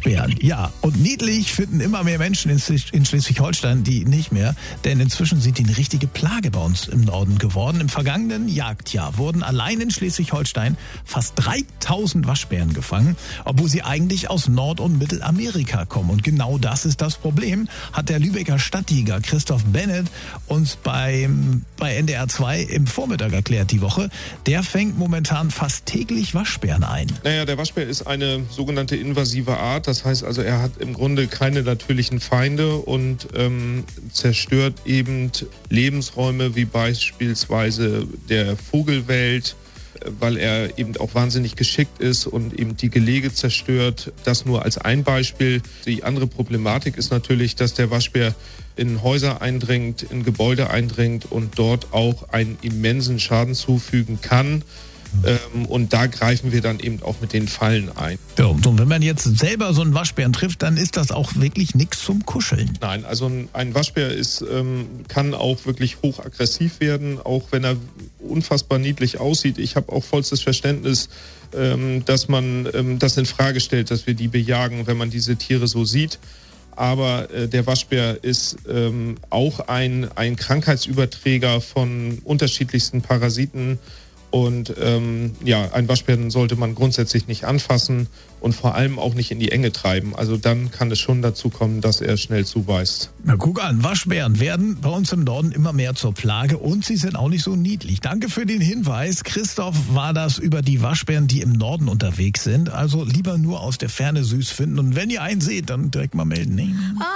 Waschbären, ja. Und niedlich finden immer mehr Menschen in Schleswig-Holstein die nicht mehr. Denn inzwischen sind die eine richtige Plage bei uns im Norden geworden. Im vergangenen Jagdjahr wurden allein in Schleswig-Holstein fast 3000 Waschbären gefangen, obwohl sie eigentlich aus Nord- und Mittelamerika kommen. Und genau das ist das Problem, hat der Lübecker Stadtjäger Christoph Bennett uns bei NDR 2 im Vormittag erklärt die Woche. Der fängt momentan fast täglich Waschbären ein. Naja, der Waschbär ist eine sogenannte invasive Art. Das heißt also, er hat im Grunde keine natürlichen Feinde und zerstört eben Lebensräume wie beispielsweise der Vogelwelt, weil er eben auch wahnsinnig geschickt ist und eben die Gelege zerstört. Das nur als ein Beispiel. Die andere Problematik ist natürlich, dass der Waschbär in Häuser eindringt, in Gebäude eindringt und dort auch einen immensen Schaden zufügen kann. Und da greifen wir dann eben auch mit den Fallen ein. Ja, und wenn man jetzt selber so einen Waschbären trifft, dann ist das auch wirklich nichts zum Kuscheln. Nein, also ein Waschbär kann auch wirklich hochaggressiv werden, auch wenn er unfassbar niedlich aussieht. Ich habe auch vollstes Verständnis, dass man das in Frage stellt, dass wir die bejagen, wenn man diese Tiere so sieht. Aber der Waschbär ist auch ein Krankheitsüberträger von unterschiedlichsten Parasiten. Und ein Waschbären sollte man grundsätzlich nicht anfassen und vor allem auch nicht in die Enge treiben. Also dann kann es schon dazu kommen, dass er schnell zubeißt. Na guck an, Waschbären werden bei uns im Norden immer mehr zur Plage und sie sind auch nicht so niedlich. Danke für den Hinweis. Christoph war das über die Waschbären, die im Norden unterwegs sind. Also lieber nur aus der Ferne süß finden. Und wenn ihr einen seht, dann direkt mal melden. Ne?